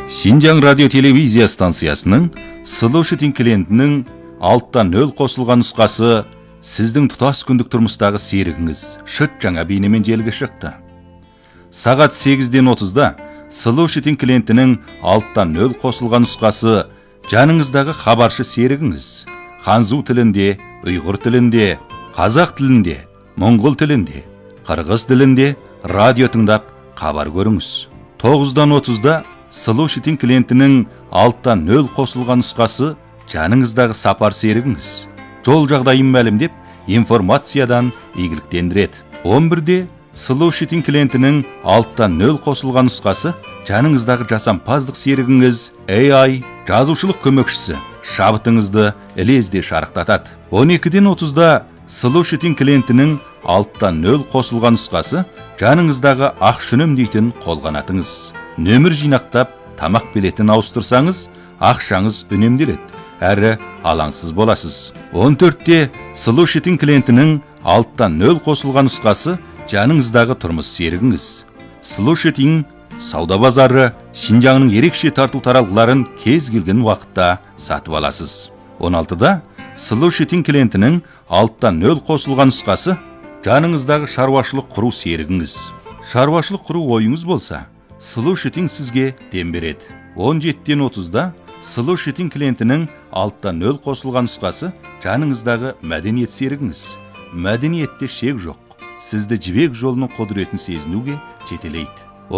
Шинжаң радио телевизия станциясының Solution клиентінің алттан нөл қосылған нұсқасы сіздің тұтас күндік тұрмыстағы серігіңіз шыт жаңа бейнемен желіге шықты. Сағат 8:30-да Solution клиентінің алттан нөл қосылған нұсқасы жаныңыздағы хабаршы серігіңіз ханзу тілінде, ұйғыр тілінде, қазақ тілінде, моңғол тілінде, қырғыз тілінде радио тыңдап хабар көріңіз. 9:30-да Solution клиентінің алттан нөл қосылған нұсқасы жаныңыздағы сапар серігіңіз жол жағдайын мәлімдеп информациядан игіліктендіреді. 11-де Solution клиентінің алттан нөл қосылған нұсқасы жаныңыздағы жасампаздық серігіңіз AI жазушылық көмекшісі шабытыңызды лезде шарықтатады. 12:30-да Solution клиентінің алттан нөл қосылған нұсқасы жаныңыздағы ақша үнемдейтін қолғанатыңыз. Нөмір жинақтап, тамақ билетін ауыстырсаңыз, ақшаңыз үнемделеді, әрі алаңсыз боласыз. 14-те Solution клиентінің алттан нөл қосылған нұсқасы жаныңыздағы тұрмыс серігіңіз. Solution сауда базары Шинжаңның ерекше тарту таралғыларын кез келген уақытта сатып аласыз. 16-да Solution клиентінің алттан нөл қосылған нұсқасы жаныңыздағы шаруашылық құру серігіңіз. Шаруашылық құру ойыңыз болса, Solution сізге дем береді. 17:30-да Solution клиентінің алттан нөл қосылған нұсқасы жаныңыздағы мәдениет серігіңіз. Мәдениетте шек жоқ. Сізді жібек жолының құдіретін сезінуге жетелейді.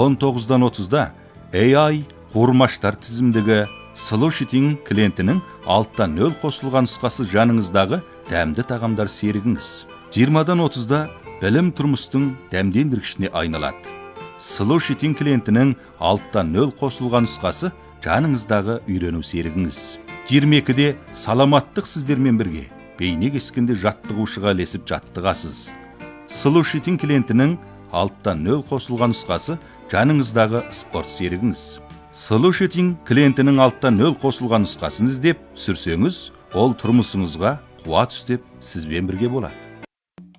19:30-да AI қуырмаштар тізімдегі Solution клиентінің алттан нөл қосылған нұсқасы жаныңыздағы дәмді тағамдар серігіңіз. 20:30-да білім тұрмыстың дәмдендіргішіне айналады. Solution клиентінің алттан нөл қосылған нұсқасы жаныңыздағы үйрену серігіңіз. 22-де саламаттық сіздермен бірге бейне кескенде жаттығушыға ілесіп жаттығасыз. Solution клиентінің алттан нөл қосылған нұсқасы жаныңыздағы спорт серігіңіз. Solution клиентінің алттан нөл қосылған нұсқасын іздеп сүрсеңіз, ол тұрмысыңызға қуат үстеп сізбен бірге болады.